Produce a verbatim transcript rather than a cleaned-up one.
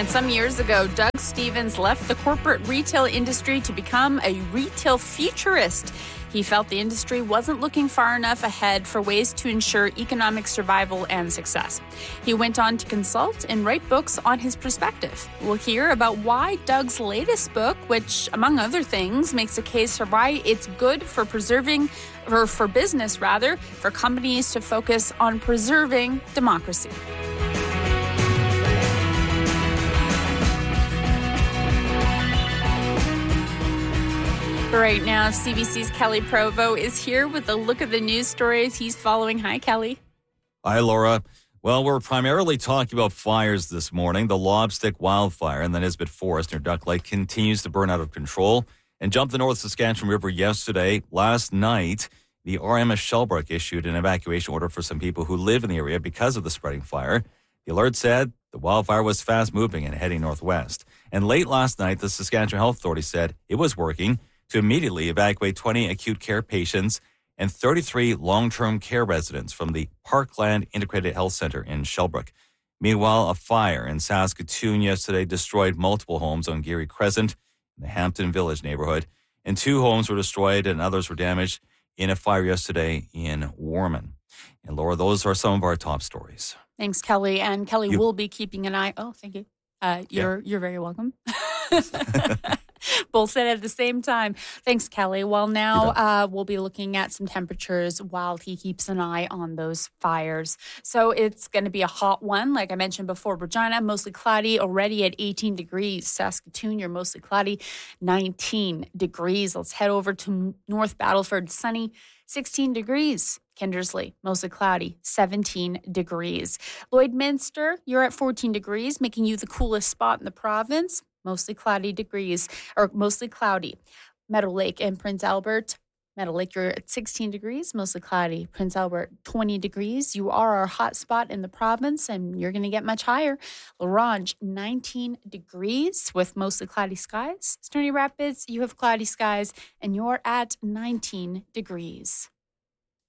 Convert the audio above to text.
And some years ago, Doug Stevens left the corporate retail industry to become a retail futurist. He felt the industry wasn't looking far enough ahead for ways to ensure economic survival and success. He went on to consult and write books on his perspective. We'll hear about why Doug's latest book, which, among other things, makes a case for why it's good for preserving, or for business rather, for companies to focus on preserving democracy. Right now, C B C's Kelly Provo is here with a look at the news stories he's following. Hi, Kelly. Hi, Laura. Well, we're primarily talking about fires this morning. The Lobstick wildfire in the Nisbet Forest near Duck Lake continues to burn out of control and jumped the North Saskatchewan River yesterday. Last night, the R M S Shellbrook issued an evacuation order for some people who live in the area because of the spreading fire. The alert said the wildfire was fast-moving and heading northwest. And late last night, the Saskatchewan Health Authority said it was working to immediately evacuate twenty acute care patients and thirty-three long-term care residents from the Parkland Integrated Health Center in Shellbrook. Meanwhile, a fire in Saskatoon yesterday destroyed multiple homes on Geary Crescent in the Hampton Village neighborhood, and two homes were destroyed and others were damaged in a fire yesterday in Warman. And Laura, those are some of our top stories. Thanks, Kelly. And Kelly You- will be keeping an eye. Oh, thank you. Uh, you're Yeah. you're very welcome. Both said at the same time. Thanks, Kelly. Well, now uh, we'll be looking at some temperatures while he keeps an eye on those fires. So it's going to be a hot one. Like I mentioned before, Regina, mostly cloudy, already at eighteen degrees. Saskatoon, you're mostly cloudy, nineteen degrees. Let's head over to North Battleford, sunny, sixteen degrees. Kindersley, mostly cloudy, seventeen degrees. Lloydminster, you're at fourteen degrees, making you the coolest spot in the province. Mostly cloudy degrees, or mostly cloudy. Meadow Lake and Prince Albert. Meadow Lake, you're at sixteen degrees, mostly cloudy. Prince Albert, twenty degrees. You are our hot spot in the province, and you're going to get much higher. La Ronge, nineteen degrees with mostly cloudy skies. Stony Rapids, you have cloudy skies, and you're at nineteen degrees.